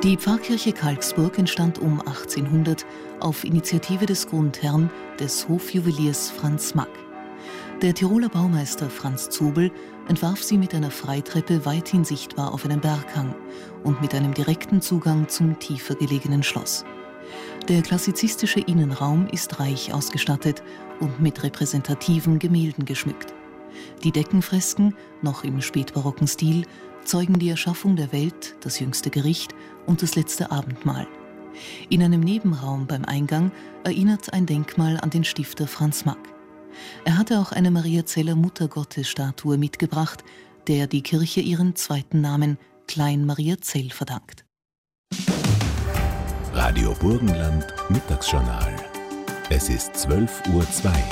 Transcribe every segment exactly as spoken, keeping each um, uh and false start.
Die Pfarrkirche Kalksburg entstand um achtzehnhundert auf Initiative des Grundherrn, des Hofjuweliers Franz Mack. Der Tiroler Baumeister Franz Zobel entwarf sie mit einer Freitreppe weithin sichtbar auf einem Berghang und mit einem direkten Zugang zum tiefer gelegenen Schloss. Der klassizistische Innenraum ist reich ausgestattet und mit repräsentativen Gemälden geschmückt. Die Deckenfresken, noch im spätbarocken Stil, zeugen die Erschaffung der Welt, das jüngste Gericht und das letzte Abendmahl. In einem Nebenraum beim Eingang erinnert ein Denkmal an den Stifter Franz Mack. Er hatte auch eine Mariazeller Muttergottesstatue mitgebracht, der die Kirche ihren zweiten Namen Klein Mariazell verdankt. Radio Burgenland Mittagsjournal. Es ist zwölf Uhr zwei.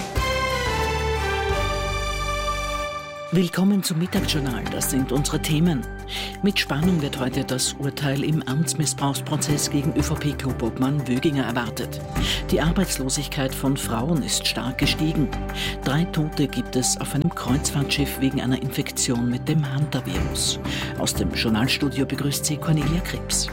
Willkommen zum Mittagsjournal, das sind unsere Themen. Mit Spannung wird heute das Urteil im Amtsmissbrauchsprozess gegen ÖVP-Clubobmann Wöginger erwartet. Die Arbeitslosigkeit von Frauen ist stark gestiegen. Drei Tote gibt es auf einem Kreuzfahrtschiff wegen einer Infektion mit dem Hantavirus. Aus dem Journalstudio begrüßt sie Cornelia Krebs.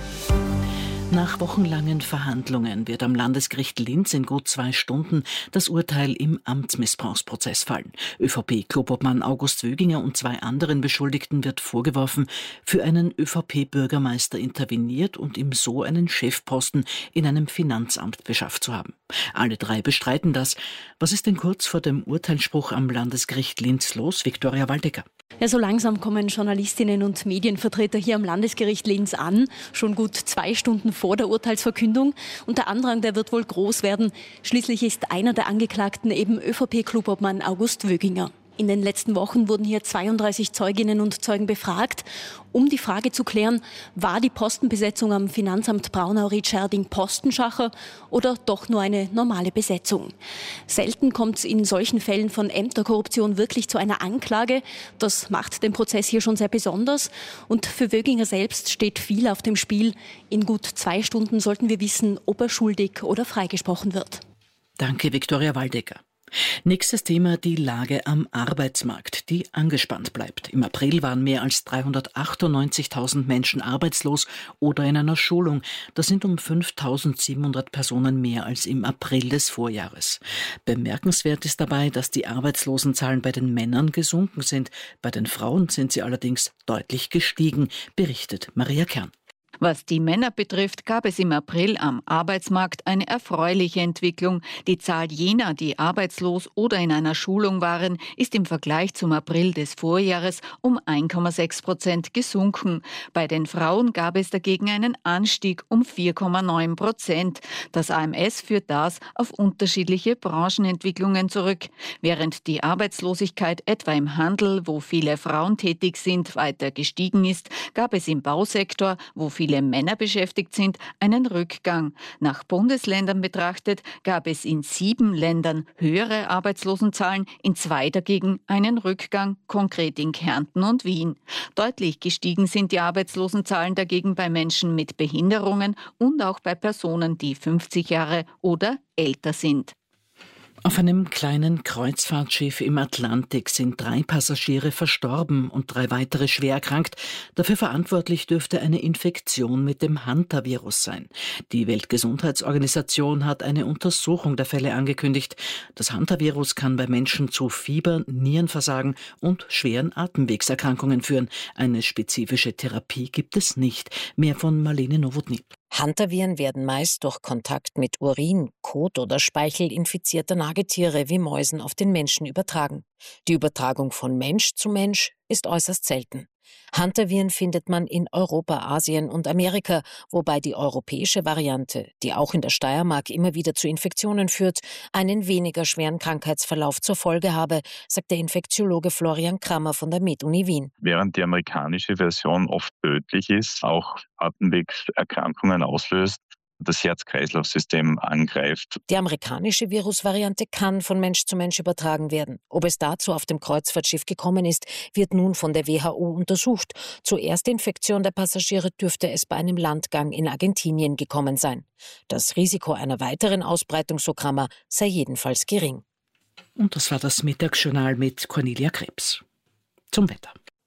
Nach wochenlangen Verhandlungen wird am Landesgericht Linz in gut zwei Stunden das Urteil im Amtsmissbrauchsprozess fallen. ÖVP-Clubobmann August Wöginger und zwei anderen Beschuldigten wird vorgeworfen, für einen ÖVP-Bürgermeister interveniert und ihm so einen Chefposten in einem Finanzamt beschafft zu haben. Alle drei bestreiten das. Was ist denn kurz vor dem Urteilsspruch am Landesgericht Linz los? Viktoria Waldecker. Ja, so langsam kommen Journalistinnen und Medienvertreter hier am Landesgericht Linz an, schon gut zwei Stunden vor der Urteilsverkündung. Und der Andrang, der wird wohl groß werden. Schließlich ist einer der Angeklagten eben ÖVP-Clubobmann August Wöginger. In den letzten Wochen wurden hier zweiunddreißig Zeuginnen und Zeugen befragt, um die Frage zu klären, war die Postenbesetzung am Finanzamt Braunau-Ried-Schärding Postenschacher oder doch nur eine normale Besetzung. Selten kommt es in solchen Fällen von Ämterkorruption wirklich zu einer Anklage. Das macht den Prozess hier schon sehr besonders. Und für Wöginger selbst steht viel auf dem Spiel. In gut zwei Stunden sollten wir wissen, ob er schuldig oder freigesprochen wird. Danke, Viktoria Waldecker. Nächstes Thema, die Lage am Arbeitsmarkt, die angespannt bleibt. Im April waren mehr als dreihundertachtundneunzigtausend Menschen arbeitslos oder in einer Schulung. Das sind um fünftausendsiebenhundert Personen mehr als im April des Vorjahres. Bemerkenswert ist dabei, dass die Arbeitslosenzahlen bei den Männern gesunken sind. Bei den Frauen sind sie allerdings deutlich gestiegen, berichtet Maria Kern. Was die Männer betrifft, gab es im April am Arbeitsmarkt eine erfreuliche Entwicklung. Die Zahl jener, die arbeitslos oder in einer Schulung waren, ist im Vergleich zum April des Vorjahres um eins Komma sechs Prozent gesunken. Bei den Frauen gab es dagegen einen Anstieg um vier Komma neun Prozent. Das A M S führt das auf unterschiedliche Branchenentwicklungen zurück. Während die Arbeitslosigkeit etwa im Handel, wo viele Frauen tätig sind, weiter gestiegen ist, gab es im Bausektor, wo viele Männer beschäftigt sind, einen Rückgang. Nach Bundesländern betrachtet gab es in sieben Ländern höhere Arbeitslosenzahlen, in zwei dagegen einen Rückgang, konkret in Kärnten und Wien. Deutlich gestiegen sind die Arbeitslosenzahlen dagegen bei Menschen mit Behinderungen und auch bei Personen, die fünfzig Jahre oder älter sind. Auf einem kleinen Kreuzfahrtschiff im Atlantik sind drei Passagiere verstorben und drei weitere schwer erkrankt. Dafür verantwortlich dürfte eine Infektion mit dem Hantavirus sein. Die Weltgesundheitsorganisation hat eine Untersuchung der Fälle angekündigt. Das Hantavirus kann bei Menschen zu Fieber, Nierenversagen und schweren Atemwegserkrankungen führen. Eine spezifische Therapie gibt es nicht. Mehr von Marlene Nowotny. Hantaviren werden meist durch Kontakt mit Urin, Kot oder Speichel infizierter Nagetiere wie Mäusen auf den Menschen übertragen. Die Übertragung von Mensch zu Mensch ist äußerst selten. Hantaviren findet man in Europa, Asien und Amerika, wobei die europäische Variante, die auch in der Steiermark immer wieder zu Infektionen führt, einen weniger schweren Krankheitsverlauf zur Folge habe, sagt der Infektiologe Florian Krammer von der Med-Uni Wien. Während die amerikanische Version oft tödlich ist, auch Atemwegserkrankungen auslöst, das Herz-Kreislauf-System angreift. Die amerikanische Virusvariante kann von Mensch zu Mensch übertragen werden. Ob es dazu auf dem Kreuzfahrtschiff gekommen ist, wird nun von der W H O untersucht. Zur Erstinfektion der Passagiere dürfte es bei einem Landgang in Argentinien gekommen sein. Das Risiko einer weiteren Ausbreitung, so Krammer, sei jedenfalls gering. Und das war das Mittagsjournal mit Cornelia Krebs. Zum Wetter.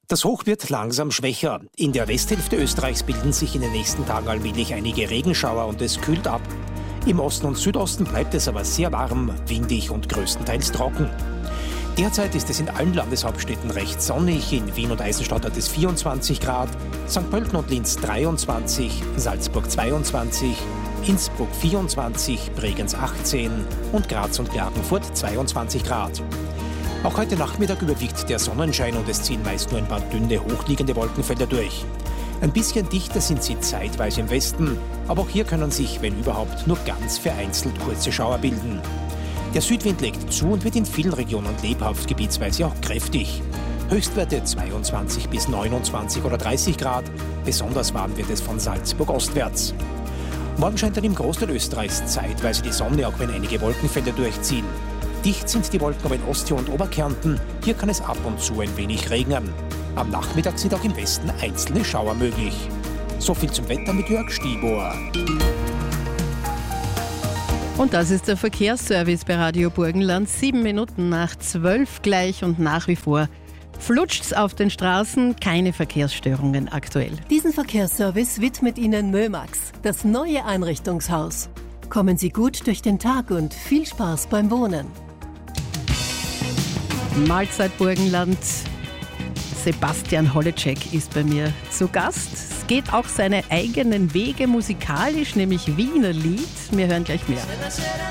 Das Hoch wird langsam schwächer. In der Westhälfte Österreichs bilden sich in den nächsten Tagen allmählich einige Regenschauer und es kühlt ab. Im Osten und Südosten bleibt es aber sehr warm, windig und größtenteils trocken. Derzeit ist es in allen Landeshauptstädten recht sonnig. In Wien und Eisenstadt hat es vierundzwanzig Grad, Sankt Pölten und Linz dreiundzwanzig, Salzburg zweiundzwanzig, Innsbruck vierundzwanzig, Bregenz achtzehn und Graz und Klagenfurt zweiundzwanzig Grad. Auch heute Nachmittag überwiegt der Sonnenschein und es ziehen meist nur ein paar dünne, hochliegende Wolkenfelder durch. Ein bisschen dichter sind sie zeitweise im Westen, aber auch hier können sich, wenn überhaupt, nur ganz vereinzelt kurze Schauer bilden. Der Südwind legt zu und wird in vielen Regionen lebhaft, gebietsweise auch kräftig. Höchstwerte zweiundzwanzig bis neunundzwanzig oder dreißig Grad, besonders warm wird es von Salzburg ostwärts. Morgen scheint dann im Großteil Österreichs zeitweise die Sonne, auch wenn einige Wolkenfelder durchziehen. Dicht sind die Wolken aber in Osttür und Oberkärnten, hier kann es ab und zu ein wenig regnen. Am Nachmittag sind auch im Westen einzelne Schauer möglich. So viel zum Wetter mit Jörg Stibor. Und das ist der Verkehrsservice bei Radio Burgenland. Sieben Minuten nach zwölf gleich und nach wie vor flutscht's auf den Straßen, keine Verkehrsstörungen aktuell. Diesen Verkehrsservice widmet Ihnen Mömax, das neue Einrichtungshaus. Kommen Sie gut durch den Tag und viel Spaß beim Wohnen. Mahlzeit Burgenland. Sebastian Holleczek ist bei mir zu Gast. Es geht auch seine eigenen Wege musikalisch, nämlich Wiener Lied. Wir hören gleich mehr.